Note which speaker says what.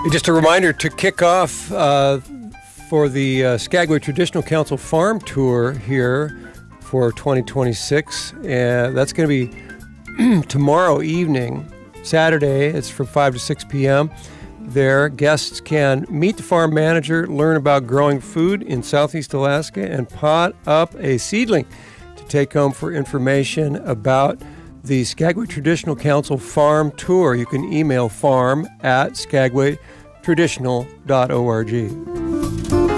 Speaker 1: Just a reminder to kick off for the Skagway Traditional Council Farm Tour here for 2026. And that's going to be tomorrow evening, Saturday. It's from 5 to 6 p.m. There, guests can meet the farm manager, learn about growing food in Southeast Alaska, and pot up a seedling to take home for information about the Skagway Traditional Council Farm Tour. You can email farm@skagwaytraditional.org.